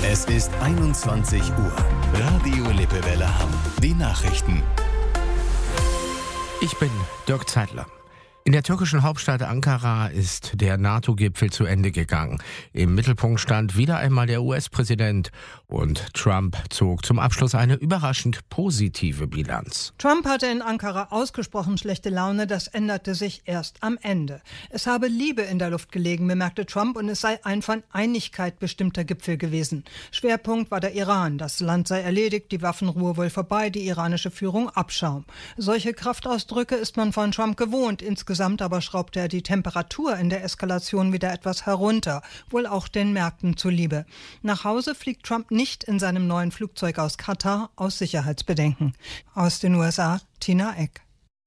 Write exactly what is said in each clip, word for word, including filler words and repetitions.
Es ist einundzwanzig Uhr. Radio Lippewelle Hamm. Die Nachrichten. Ich bin Dirk Zeitler. In der türkischen Hauptstadt Ankara ist der NATO-Gipfel zu Ende gegangen. Im Mittelpunkt stand wieder einmal der U S-Präsident und Trump zog zum Abschluss eine überraschend positive Bilanz. Trump hatte in Ankara ausgesprochen schlechte Laune, das änderte sich erst am Ende. Es habe Liebe in der Luft gelegen, bemerkte Trump, und es sei ein von Einigkeit bestimmter Gipfel gewesen. Schwerpunkt war der Iran. Das Land sei erledigt, die Waffenruhe wohl vorbei, die iranische Führung Abschaum. Solche Kraftausdrücke ist man von Trump gewohnt. Insgesamt aber schraubte er die Temperatur in der Eskalation wieder etwas herunter, wohl auch den Märkten zuliebe. Nach Hause fliegt Trump nicht in seinem neuen Flugzeug aus Katar aus Sicherheitsbedenken. Aus den U S A, Tina Eck.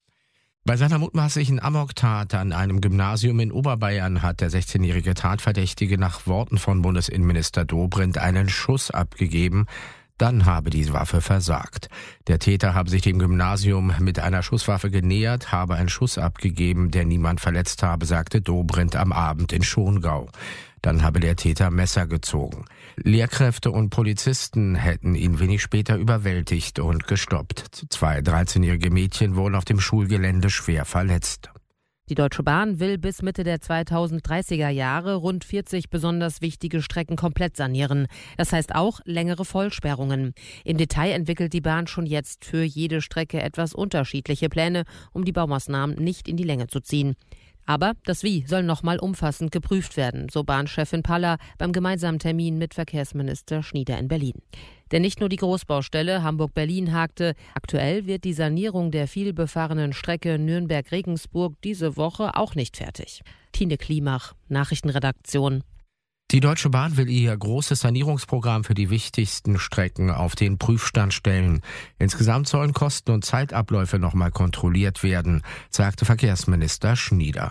Bei seiner mutmaßlichen Amoktat an einem Gymnasium in Oberbayern hat der sechzehnjährige Tatverdächtige nach Worten von Bundesinnenminister Dobrindt einen Schuss abgegeben. Dann habe die Waffe versagt. Der Täter habe sich dem Gymnasium mit einer Schusswaffe genähert, habe einen Schuss abgegeben, der niemand verletzt habe, sagte Dobrindt am Abend in Schongau. Dann habe der Täter Messer gezogen. Lehrkräfte und Polizisten hätten ihn wenig später überwältigt und gestoppt. Zwei dreizehnjährige Mädchen wurden auf dem Schulgelände schwer verletzt. Die Deutsche Bahn will bis Mitte der zweitausenddreißiger Jahre rund vierzig besonders wichtige Strecken komplett sanieren. Das heißt auch längere Vollsperrungen. Im Detail entwickelt die Bahn schon jetzt für jede Strecke etwas unterschiedliche Pläne, um die Baumaßnahmen nicht in die Länge zu ziehen. Aber das Wie soll nochmal umfassend geprüft werden, so Bahnchefin Paller beim gemeinsamen Termin mit Verkehrsminister Schnieder in Berlin. Denn nicht nur die Großbaustelle Hamburg-Berlin hakte. Aktuell wird die Sanierung der vielbefahrenen Strecke Nürnberg-Regensburg diese Woche auch nicht fertig. Tine Klimach, Nachrichtenredaktion. Die Deutsche Bahn will ihr großes Sanierungsprogramm für die wichtigsten Strecken auf den Prüfstand stellen. Insgesamt sollen Kosten und Zeitabläufe nochmal kontrolliert werden, sagte Verkehrsminister Schnieder.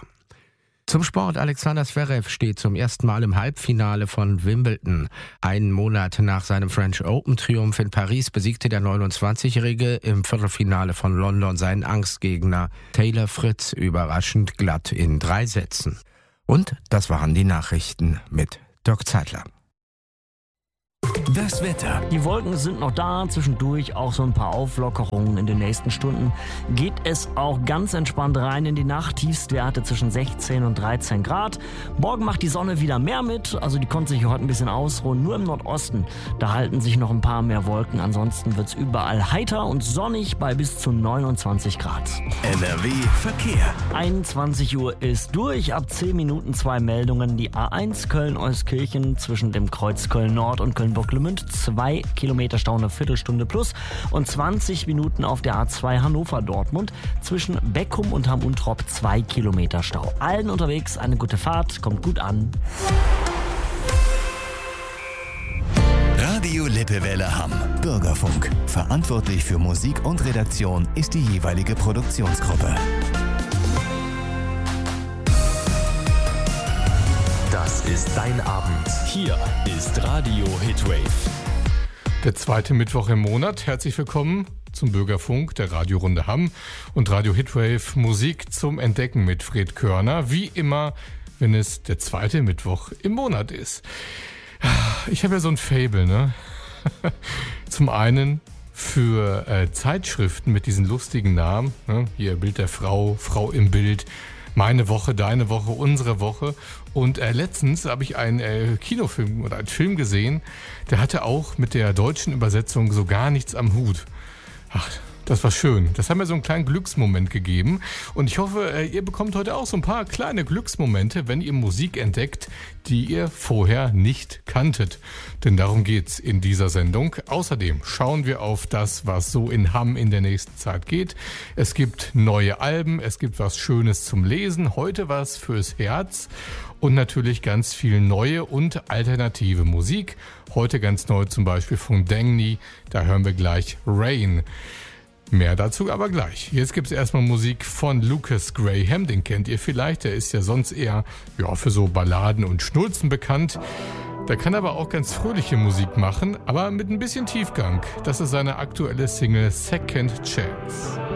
Zum Sport. Alexander Zverev steht zum ersten Mal im Halbfinale von Wimbledon. Einen Monat nach seinem French Open-Triumph in Paris besiegte der neunundzwanzigjährige im Viertelfinale von London seinen Angstgegner Taylor Fritz überraschend glatt in drei Sätzen. Und das waren die Nachrichten mit Dirk Zeitler. Das Wetter. Die Wolken sind noch da, zwischendurch auch so ein paar Auflockerungen. In den nächsten Stunden geht es auch ganz entspannt rein in die Nacht. Tiefstwerte zwischen sechzehn und dreizehn Grad. Morgen macht die Sonne wieder mehr mit, also die konnte sich heute ein bisschen ausruhen. Nur im Nordosten, da halten sich noch ein paar mehr Wolken. Ansonsten wird es überall heiter und sonnig bei bis zu neunundzwanzig Grad. N R W Verkehr. einundzwanzig Uhr ist durch, ab zehn Minuten zwei Meldungen. Die A eins Köln-Euskirchen zwischen dem Kreuz Köln-Nord und Köln-Bocklemünd, zwei Kilometer Stau, eine Viertelstunde plus, und zwanzig Minuten auf der A zwei Hannover-Dortmund zwischen Beckum und Hamm-Untrop, zwei Kilometer Stau. Allen unterwegs eine gute Fahrt, kommt gut an. Radio Lippewelle Hamm. Bürgerfunk. Verantwortlich für Musik und Redaktion ist die jeweilige Produktionsgruppe. Das ist dein Abend. Hier ist Radio Hitwave. Der zweite Mittwoch im Monat. Herzlich willkommen zum Bürgerfunk der Radiorunde Hamm und Radio Hitwave Musik zum Entdecken mit Fred Körner. Wie immer, wenn es der zweite Mittwoch im Monat ist. Ich habe ja so ein Faible, ne? Zum einen für äh, Zeitschriften mit diesen lustigen Namen. Ne? Hier Bild der Frau, Frau im Bild. Meine Woche, deine Woche, unsere Woche. Und äh, letztens habe ich einen äh, Kinofilm oder einen Film gesehen, der hatte auch mit der deutschen Übersetzung so gar nichts am Hut. Ach, das war schön. Das hat mir so einen kleinen Glücksmoment gegeben. Und ich hoffe, äh, ihr bekommt heute auch so ein paar kleine Glücksmomente, wenn ihr Musik entdeckt, die ihr vorher nicht kanntet. Denn darum geht's in dieser Sendung. Außerdem schauen wir auf das, was so in Hamm in der nächsten Zeit geht. Es gibt neue Alben, es gibt was Schönes zum Lesen, heute was fürs Herz und natürlich ganz viel neue und alternative Musik. Heute ganz neu zum Beispiel von Dengni, da hören wir gleich Rain. Mehr dazu aber gleich. Jetzt gibt es erstmal Musik von Lucas Graham, den kennt ihr vielleicht. Der ist ja sonst eher ja, für so Balladen und Schnulzen bekannt. Der kann aber auch ganz fröhliche Musik machen, aber mit ein bisschen Tiefgang. Das ist seine aktuelle Single Second Chance.